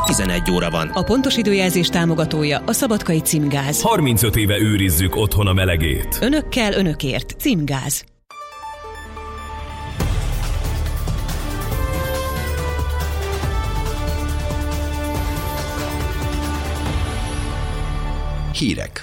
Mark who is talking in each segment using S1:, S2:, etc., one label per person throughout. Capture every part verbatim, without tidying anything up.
S1: tizenegy óra van.
S2: A pontos időjelzés támogatója a Szabadkai Címgáz.
S3: harmincöt éve őrizzük otthon a melegét.
S2: Önökkel, önökért. Címgáz.
S1: Hírek.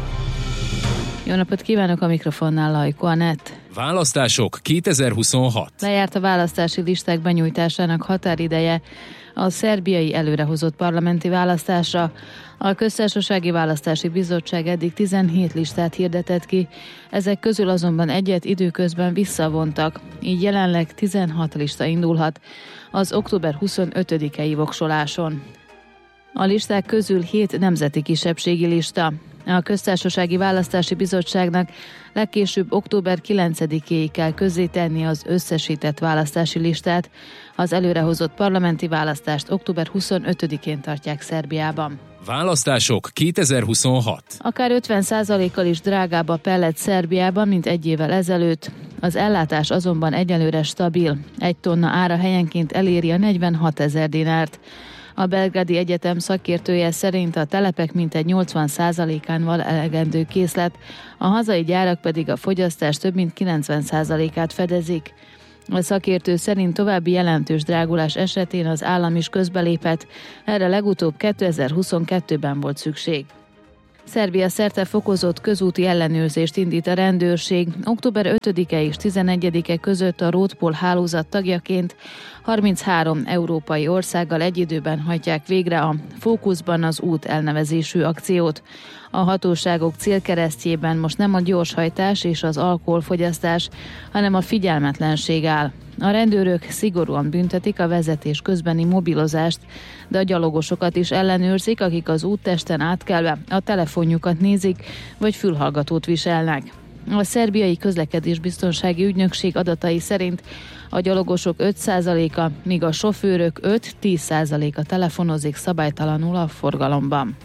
S4: Jó napot kívánok, a mikrofonnál Lajko Anett.
S5: Választások kétezer-huszonhat.
S4: Lejárt a választási listák benyújtásának határideje a szerbiai előrehozott parlamenti választásra. A Köztársasági Választási Bizottság eddig tizenhét listát hirdetett ki, ezek közül azonban egyet időközben visszavontak, így jelenleg tizenhat lista indulhat az október huszonötödikei voksoláson. A listák közül hét nemzeti kisebbségi lista. A Köztársasági Választási Bizottságnak legkésőbb október kilencedikéig kell közzétenni az összesített választási listát. Az előrehozott parlamenti választást október huszonötödikén tartják Szerbiában.
S5: Választások kétezer-huszonhat.
S4: Akár ötven százalékkal is drágább a pellet Szerbiában, mint egy évvel ezelőtt. Az ellátás azonban egyelőre stabil. Egy tonna ára helyenként eléri a negyvenhat ezer dinárt. A Belgrádi Egyetem szakértője szerint a telepek mintegy nyolcvan százalékán van elegendő készlet, a hazai gyárak pedig a fogyasztás több mint kilencven százalékát fedezik. A szakértő szerint további jelentős drágulás esetén az állam is közbelépett, erre legutóbb kétezer-huszonkettőben volt szükség. Szerbia szerte fokozott közúti ellenőrzést indít a rendőrség. október ötödike és tizenegyedike között a Roadpol hálózat tagjaként harminchárom európai országgal egy időben hajtják végre a Fókuszban az út elnevezésű akciót. A hatóságok célkeresztjében most nem a gyorshajtás és az alkoholfogyasztás, hanem a figyelmetlenség áll. A rendőrök szigorúan büntetik a vezetés közbeni mobilozást, de a gyalogosokat is ellenőrzik, akik az úttesten átkelve a telefonjukat nézik, vagy fülhallgatót viselnek. A szerbiai közlekedésbiztonsági ügynökség adatai szerint a gyalogosok öt százaléka, míg a sofőrök öt-tíz százaléka telefonozik szabálytalanul a forgalomban.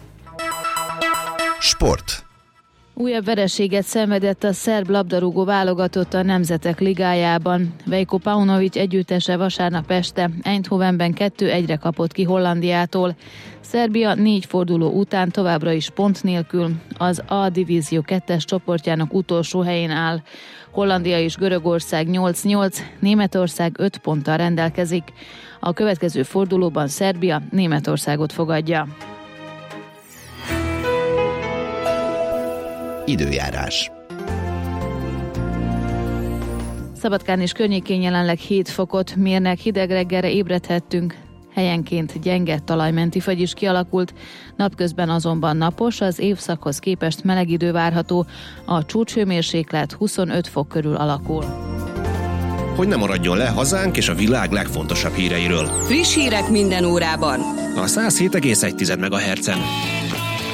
S1: Sport.
S4: Újabb vereséget szenvedett a szerb labdarúgó válogatott a Nemzetek Ligájában. Veljko Paunovic együttese vasárnap este Eindhovenben kettő egyre kapott ki Hollandiától. Szerbia négy forduló után továbbra is pont nélkül az A divízió kettes csoportjának utolsó helyén áll. Hollandia és Görögország nyolc nyolc, Németország öt ponttal rendelkezik. A következő fordulóban Szerbia Németországot fogadja.
S1: Időjárás.
S4: Szabadkán és környékén jelenleg hét fokot mérnek, hideg reggelre ébredhettünk. Helyenként gyenge talajmenti fagy is kialakult, napközben azonban napos, az évszakhoz képest meleg idő várható, a csúcshőmérséklet huszonöt fok körül alakul.
S1: Hogy ne maradjon le hazánk és a világ legfontosabb híreiről.
S2: Friss hírek minden órában.
S1: A száz hét egész egy megahertzen.